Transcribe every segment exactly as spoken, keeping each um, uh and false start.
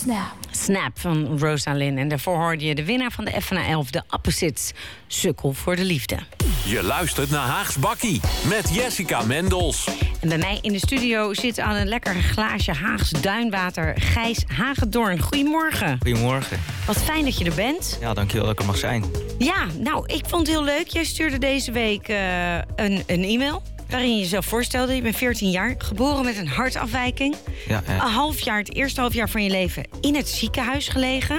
Snap. Snap van Rosalind. En daarvoor hoorde je de winnaar van de F N A elf, de Opposites, Sukkel voor de Liefde. Je luistert naar Haags Bakkie met Jessica Mendels. En bij mij in de studio zit aan een lekker glaasje Haags duinwater Gijs Hagedorn. Goedemorgen. Goedemorgen. Wat fijn dat je er bent. Ja, dankjewel dat ik er mag zijn. Ja, nou, ik vond het heel leuk. Jij stuurde deze week uh, een, een e-mail waarin je jezelf voorstelde. Je bent veertien jaar, geboren met een hartafwijking. Ja, eh. Een half jaar, het eerste half jaar van je leven in het ziekenhuis gelegen.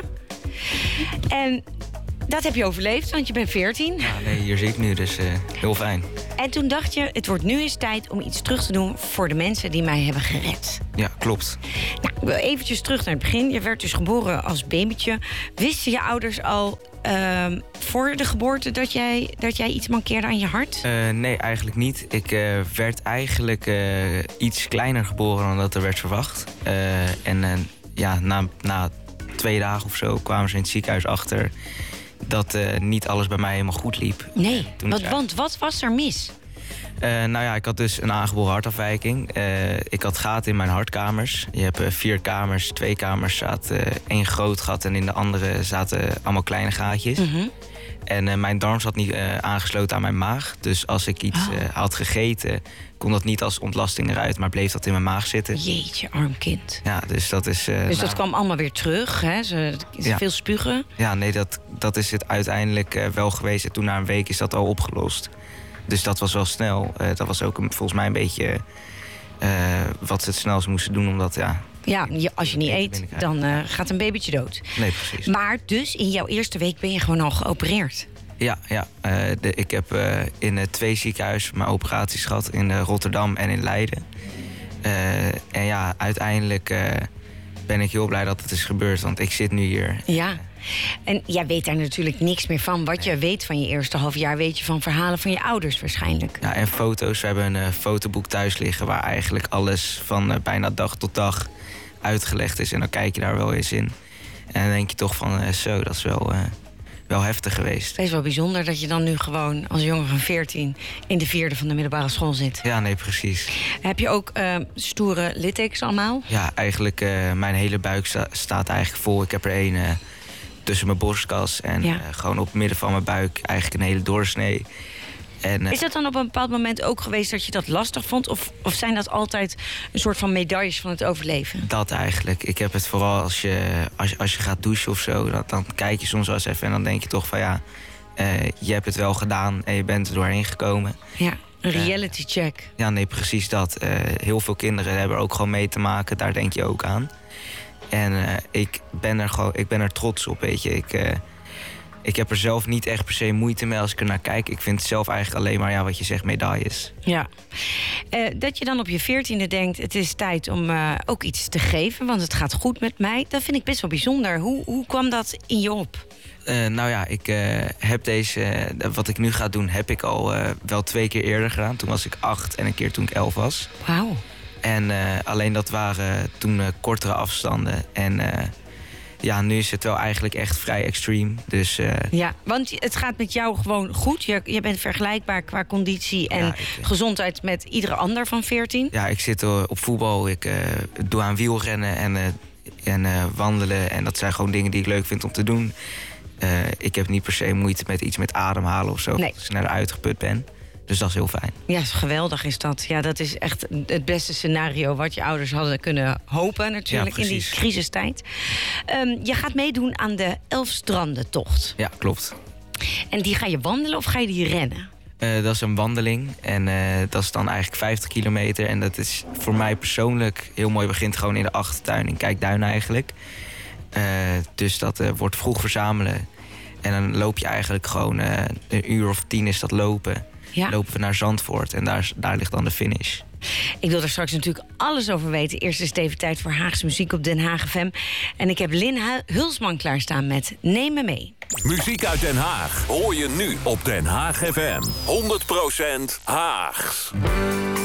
En dat heb je overleefd, want je bent veertien. Ja, nee, hier zit ik nu, dus uh, heel fijn. En toen dacht je, het wordt nu eens tijd om iets terug te doen voor de mensen die mij hebben gered. Ja, klopt. Nou, ik wil eventjes terug naar het begin. Je werd dus geboren als babytje. Wisten je ouders al uh, voor de geboorte dat jij, dat jij iets mankeerde aan je hart? Uh, nee, eigenlijk niet. Ik uh, werd eigenlijk uh, iets kleiner geboren dan dat er werd verwacht. Uh, en uh, ja, na, na twee dagen of zo kwamen ze in het ziekenhuis achter dat uh, niet alles bij mij helemaal goed liep. Nee, Toen wat, zei... want wat was er mis? Uh, nou ja, ik had dus een aangeboren hartafwijking. Uh, ik had gaten in mijn hartkamers. Je hebt uh, vier kamers. Twee kamers zaten uh, één groot gat en in de andere zaten allemaal kleine gaatjes. Mm-hmm. En uh, mijn darm zat niet uh, aangesloten aan mijn maag. Dus als ik iets oh. uh, had gegeten, kon dat niet als ontlasting eruit, maar bleef dat in mijn maag zitten. Jeetje, arm kind. Ja, dus dat is... Uh, dus nou, dat kwam allemaal weer terug, hè? Ze, ja. Veel spugen. Ja, nee, dat, dat is het uiteindelijk uh, wel geweest. En toen na een week is dat al opgelost. Dus dat was wel snel. Uh, dat was ook een, volgens mij een beetje uh, wat ze het snelst moesten doen, omdat ja... Ja, je, als je niet eet, dan uh, gaat een babytje dood. Nee, precies. Maar dus in jouw eerste week ben je gewoon al geopereerd. Ja, ja uh, de, ik heb uh, in uh, twee ziekenhuizen mijn operaties gehad. In uh, Rotterdam en in Leiden. Uh, en ja, uiteindelijk uh, ben ik heel blij dat het is gebeurd. Want ik zit nu hier. Ja. En jij weet daar natuurlijk niks meer van. Wat je weet van je eerste half jaar weet je van verhalen van je ouders waarschijnlijk. Ja, en foto's. We hebben een uh, fotoboek thuis liggen waar eigenlijk alles van uh, bijna dag tot dag uitgelegd is. En dan kijk je daar wel eens in. En dan denk je toch van uh, zo, dat is wel, uh, wel heftig geweest. Het is wel bijzonder dat je dan nu gewoon als jongen van veertien in de vierde van de middelbare school zit. Ja, nee, precies. Heb je ook uh, stoere littekens allemaal? Ja, eigenlijk uh, mijn hele buik sta- staat eigenlijk vol. Ik heb er één uh, tussen mijn borstkas en ja. uh, gewoon op het midden van mijn buik eigenlijk een hele doorsnee. En, uh, is dat dan op een bepaald moment ook geweest dat je dat lastig vond? Of, of zijn dat altijd een soort van medailles van het overleven? Dat eigenlijk. Ik heb het vooral als je, als je, als je gaat douchen of zo. Dat, dan kijk je soms wel eens even en dan denk je toch van ja, uh, je hebt het wel gedaan en je bent er doorheen gekomen. Ja, een reality uh, check. Ja, nee, precies dat. Uh, heel veel kinderen hebben er ook gewoon mee te maken. Daar denk je ook aan. En uh, ik, ben er gewoon, ik ben er trots op, weet je. Ik... Uh, Ik heb er zelf niet echt per se moeite mee als ik er naar kijk. Ik vind het zelf eigenlijk alleen maar, ja, wat je zegt, medailles. Ja. Uh, dat je dan op je veertiende denkt, het is tijd om uh, ook iets te geven, want het gaat goed met mij. Dat vind ik best wel bijzonder. Hoe, hoe kwam dat in je op? Uh, nou ja, ik uh, heb deze, uh, wat ik nu ga doen, heb ik al uh, wel twee keer eerder gedaan. Toen was ik acht en een keer toen ik elf was. Wauw. En uh, alleen dat waren toen uh, kortere afstanden. En uh, ja, nu is het wel eigenlijk echt vrij extreem. Dus, uh... ja, want het gaat met jou gewoon goed. Je, je bent vergelijkbaar qua conditie en ja, ik, uh... gezondheid met iedere ander van veertien. Ja, ik zit uh, op voetbal. Ik uh, doe aan wielrennen en, uh, en uh, wandelen. En dat zijn gewoon dingen die ik leuk vind om te doen. Uh, ik heb niet per se moeite met iets met ademhalen of zo. Nee. Als ik sneller uitgeput ben. Dus dat is heel fijn. Ja, geweldig is dat. Ja, dat is echt het beste scenario wat je ouders hadden kunnen hopen natuurlijk, ja, in die crisistijd. Um, je gaat meedoen aan de Elfstrandentocht. Ja, klopt. En die ga je wandelen of ga je die rennen? Uh, dat is een wandeling en uh, dat is dan eigenlijk vijftig kilometer. En dat is voor mij persoonlijk heel mooi. Begint gewoon in de achtertuin in Kijkduin eigenlijk. Uh, dus dat uh, wordt vroeg verzamelen. En dan loop je eigenlijk gewoon uh, een uur of tien is dat lopen. Ja. Lopen we naar Zandvoort en daar, daar ligt dan de finish. Ik wil er straks natuurlijk alles over weten. Eerst is het even tijd voor Haagse muziek op Den Haag F M. En ik heb Lynn Hulsman klaarstaan met Neem me mee. Muziek uit Den Haag hoor je nu op Den Haag F M. honderd procent Haags.